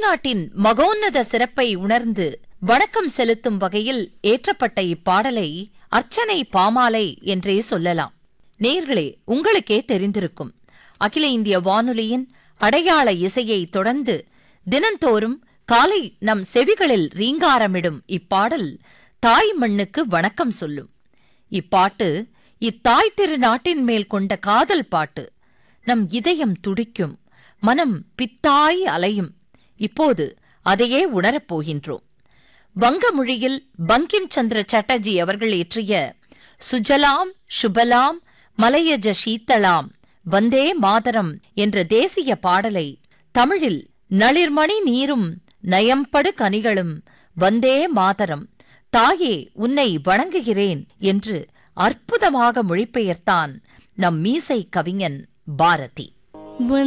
தமிழ்நாட்டின் மகோன்னத சிறப்பை உணர்ந்து வணக்கம் செலுத்தும் வகையில் ஏற்றப்பட்ட இப்பாடலை அர்ச்சனை பாமாலை என்றே சொல்லலாம். நேயர்களே, உங்களுக்கே தெரிந்திருக்கும், அகில இந்திய வானொலியின் அடையாள இசையை தொடர்ந்து தினந்தோறும் காலை நம் செவிகளில் ரீங்காரமிடும் இப்பாடல் தாய் மண்ணுக்கு வணக்கம் சொல்லும். இப்பாட்டு இத்தாய் திருநாட்டின் மேல் கொண்ட காதல் பாட்டு. நம் இதயம் துடிக்கும், மனம் பித்தாய் அலையும். இப்போது அதையே உணரப்போகின்றோம். வங்க மொழியில் பங்கிம் சந்திர சட்டர்ஜி அவர்கள் இயற்றிய சுஜலாம் சுபலாம் மலையஜ சீத்தலாம் வந்தே மாதரம் என்ற தேசிய பாடலை தமிழில் நளிர்மணி நீரும் நயம்படு கனிகளும் வந்தே மாதரம் தாயே உன்னை வணங்குகிறேன் என்று அற்புதமாக மொழிபெயர்த்தான் நம் மீசை கவிஞன் பாரதி.